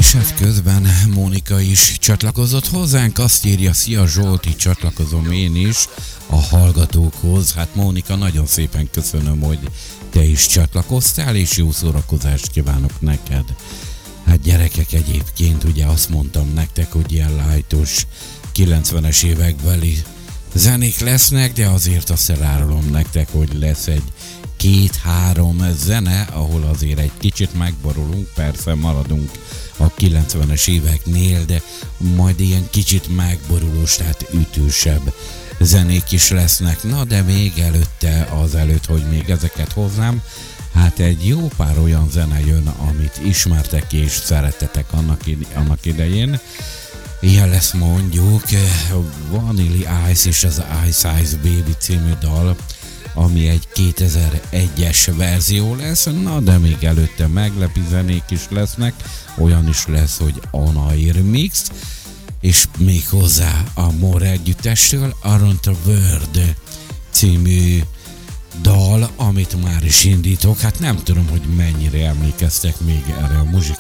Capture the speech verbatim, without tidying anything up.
És hát közben Mónika is csatlakozott hozzánk, azt írja, szia Zsolti, csatlakozom én is a hallgatókhoz. Hát Mónika, nagyon szépen köszönöm, hogy te is csatlakoztál, és jó szórakozást kívánok neked. Hát gyerekek, egyébként ugye azt mondtam nektek, hogy ilyen lájtos kilencvenes évekbeli zenék lesznek, de azért azt elárulom nektek, hogy lesz egy két-három zene, ahol azért egy kicsit megborulunk, persze maradunk a kilencvenes éveknél, de majd ilyen kicsit megborulós, tehát ütősebb zenék is lesznek. Na, de még előtte, azelőtt, hogy még ezeket hoznám, hát egy jó pár olyan zene jön, amit ismertek és szerettetek annak, ide, annak idején. Ilyen lesz mondjuk Vanilla Ice és az Ice Ice Baby című dal, ami egy kétezer-egyes verzió lesz, na de még előtte meglepi zenék is lesznek, olyan is lesz, hogy Anair Mix, és még hozzá a More együttestől Around the World című dal, amit már is indítok. Hát nem tudom, hogy mennyire emlékeztek még erre a muzsikára.